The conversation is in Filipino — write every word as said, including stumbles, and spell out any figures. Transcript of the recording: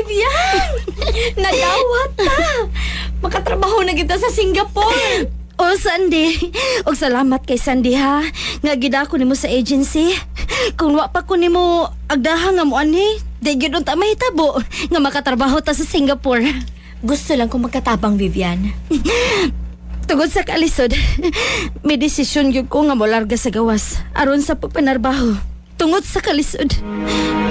Vivian! Nadawat ta! Makatrabaho na kita sa Singapore! O Sandy, og salamat kay Sandy ha. Nga gidako nimo sa agency. Kung wa pa ko nimo agdaha nga mo ani, di gyud unta mahitabo nga makatrabaho ta sa Singapore. Gusto lang kong magkatabang, Vivian. Tungod sa kalisod, may desisyon gyud ko nga molarga sa gawas aron sa pagpanarbaho. Tungod sa kalisod.